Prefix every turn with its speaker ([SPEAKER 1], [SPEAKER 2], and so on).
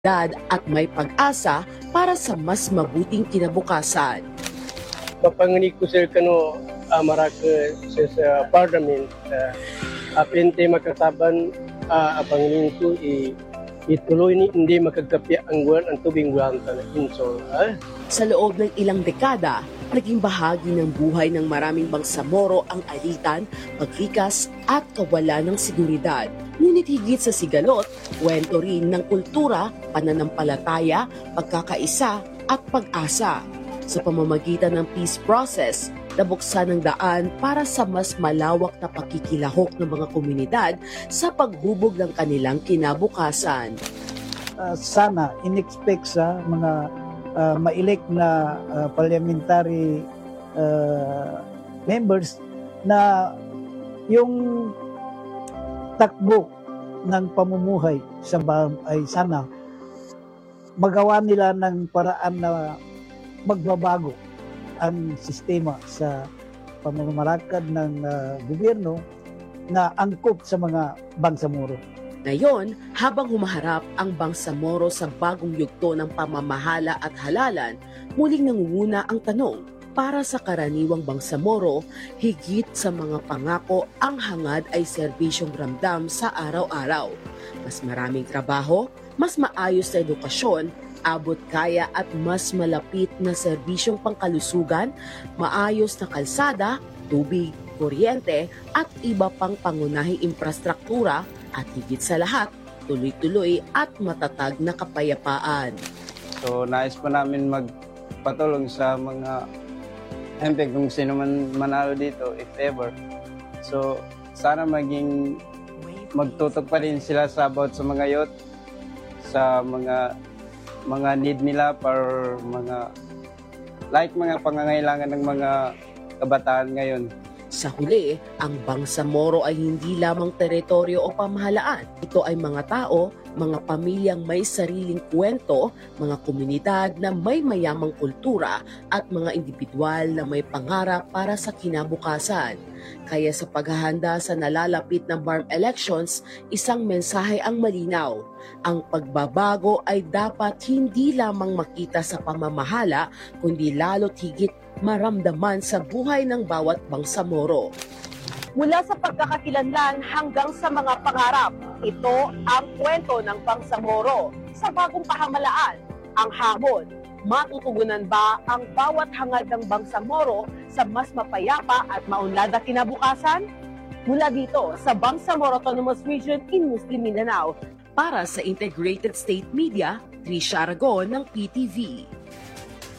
[SPEAKER 1] at may pag-asa para sa mas mabuting kinabukasan.
[SPEAKER 2] Mapangani ko sir kano maraka sa parliament apente makataban apangani ko ituloy ni hindi makagkapi ang buwan ang tubig buwan na insol.
[SPEAKER 1] Sa loob ng ilang dekada, naging bahagi ng buhay ng maraming Bangsamoro ang alitan, paglikas at kawalan ng seguridad. Ngunit higit sa sigalot, kwento rin ng kultura, pananampalataya, pagkakaisa at pag-asa. Sa pamamagitan ng peace process, nabuksan ng daan para sa mas malawak na pakikilahok ng mga komunidad sa paghubog ng kanilang kinabukasan.
[SPEAKER 3] Sana in-expect sa mga ma-elect na parliamentary members na yung takbo ng pamumuhay sa BARMP ay sana magawa nila ng paraan na magbabago ang sistema sa pamamarakad ng gobyerno na angkop sa mga Bangsamoro.
[SPEAKER 1] Ngayon, habang humaharap ang Bangsamoro sa bagong yugto ng pamamahala at halalan, muling nangunguna ang tanong, para sa karaniwang Bangsamoro, higit sa mga pangako, ang hangad ay serbisyong ramdam sa araw-araw. Mas maraming trabaho, mas maayos na edukasyon, abot kaya at mas malapit na serbisyong pangkalusugan, maayos na kalsada, tubig, kuryente at iba pang pangunahing infrastruktura at higit sa lahat, tuloy-tuloy at matatag na kapayapaan.
[SPEAKER 4] So nais pa namin magpatulong sa mga kung sino man manalo dito, if ever. So sana magtutok pa rin sila sa about sa mga youth, sa mga need nila para mga pangangailangan ng mga kabataan ngayon.
[SPEAKER 1] Sa huli, ang Bangsamoro ay hindi lamang teritoryo o pamahalaan. Ito ay mga tao, mga pamilyang may sariling kwento, mga komunidad na may mayamang kultura at mga individual na may pangarap para sa kinabukasan. Kaya sa paghahanda sa nalalapit na BARMP elections, isang mensahe ang malinaw. Ang pagbabago ay dapat hindi lamang makita sa pamamahala, kundi lalo't higit maramdaman sa buhay ng bawat Bangsamoro. Mula sa pagkakakilanlan hanggang sa mga pangarap, ito ang kwento ng Bangsamoro sa bagong pamahalaan. Ang hamon, matutugunan ba ang bawat hangad ng Bangsamoro sa mas mapayapa at maunlad na kinabukasan? Mula dito sa Bangsamoro Autonomous Region in Muslim Mindanao, para sa Integrated State Media, Trisha Aragon ng PTV.